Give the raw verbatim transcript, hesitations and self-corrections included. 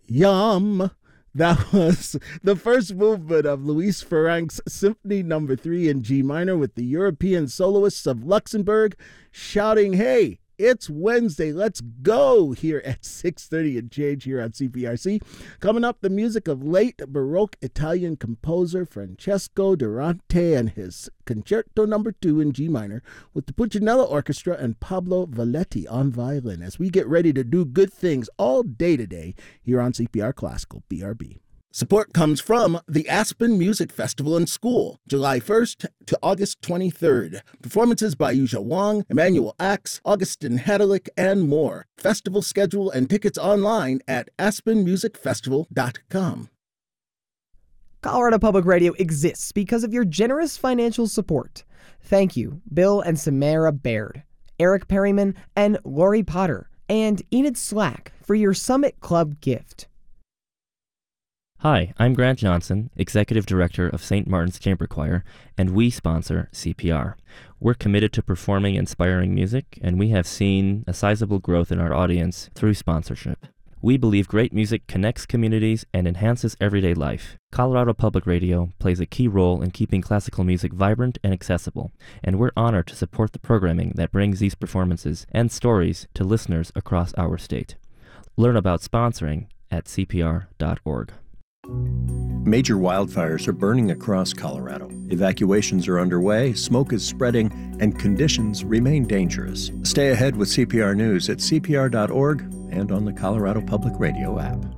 Yum. That was the first movement of Luis Ferencz Symphony Number Three in G minor, with the European soloists of Luxembourg shouting, "Hey, it's Wednesday, let's go!" here at six thirty and change here on C P R C. Coming up, the music of late Baroque Italian composer Francesco Durante and his Concerto Number Two in G minor, with the Puccinella Orchestra and Pablo Valetti on violin, as we get ready to do good things all day today here on C P R Classical B R B. Support comes from the Aspen Music Festival and School, July first to August twenty-third. Performances by Yuja Wang, Emmanuel Axe, Augustin Hadalick, and more. Festival schedule and tickets online at aspen music festival dot com. Colorado Public Radio exists because of your generous financial support. Thank you, Bill and Samara Baird, Eric Perryman, and Lori Potter, and Enid Slack for your Summit Club gift. Hi, I'm Grant Johnson, Executive Director of Saint Martin's Chamber Choir, and we sponsor C P R. We're committed to performing inspiring music, and we have seen a sizable growth in our audience through sponsorship. We believe great music connects communities and enhances everyday life. Colorado Public Radio plays a key role in keeping classical music vibrant and accessible, and we're honored to support the programming that brings these performances and stories to listeners across our state. Learn about sponsoring at c p r dot org. Major wildfires are burning across Colorado. Evacuations are underway, smoke is spreading, and conditions remain dangerous. Stay ahead with C P R News at c p r dot org and on the Colorado Public Radio app.